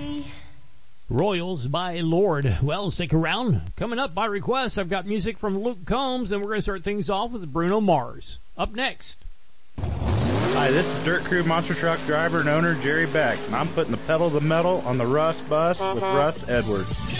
Royals by Lord. Well, stick around. Coming up by request, I've got music from Luke Combs, and we're going to start things off with Bruno Mars. Up next. Hi, this is Dirt Crew Monster Truck driver and owner Jerry Beck, and I'm putting the pedal to the metal on the Russ bus with Russ Edwards.